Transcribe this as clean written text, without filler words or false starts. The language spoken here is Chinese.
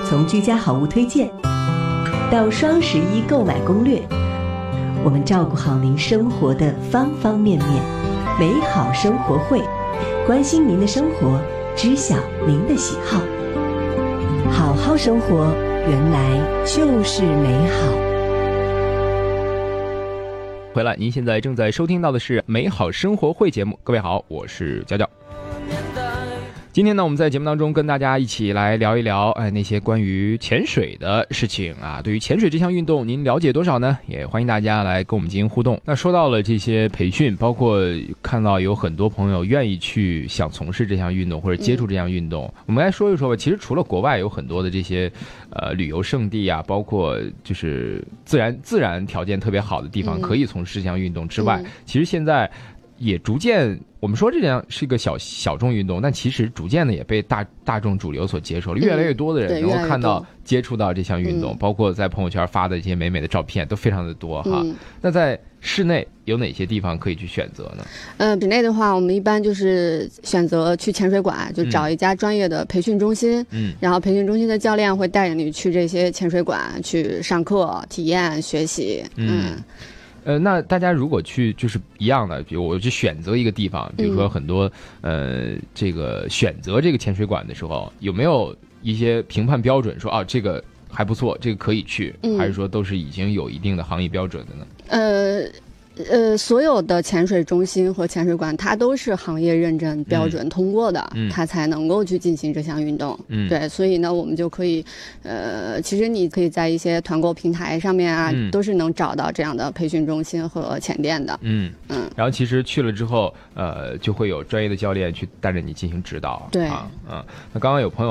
从居家好物推荐到双11购买攻略，我们照顾好您生活的方方面面。美好生活会，关心您的生活，知晓您的喜好。好好生活，原来就是美好。 回来，您现在正在收听到的是美好生活会节目。各位好，我是娇娇。今天呢，我们在节目当中跟大家一起来聊一聊那些关于潜水的事情啊。对于潜水这项运动，您了解多少呢？也欢迎大家来跟我们进行互动。那说到了这些培训，包括看到有很多朋友愿意去想从事这项运动或者接触这项运动，我们来说一说吧。其实除了国外有很多的这些旅游胜地啊，包括就是自然条件特别好的地方可以从事这项运动之外，其实现在也逐渐，我们说这样是一个小众运动，但其实逐渐的也被大众主流所接受了。越来越多的人能够看到、接触到这项运动，包括在朋友圈发的这些美美的照片都非常的多哈。那在室内有哪些地方可以去选择呢？ 室内的话，我们一般就是选择去潜水馆，就找一家专业的培训中心，然后培训中心的教练会带着你去这些潜水馆去上课、体验、学习。 那大家如果去就是一样的，比如我去选择一个地方，比如说很多这个选择这个潜水馆的时候，有没有一些评判标准说这个还不错，这个可以去，还是说都是已经有一定的行业标准的呢？ 所有的潜水中心和潜水馆，它都是行业认证标准通过的，它才能够去进行这项运动。对，所以呢，我们就可以，其实你可以在一些团购平台上面啊，都是能找到这样的培训中心和潜店的。 然后其实去了之后，就会有专业的教练去带着你进行指导。 对， 那刚刚有朋友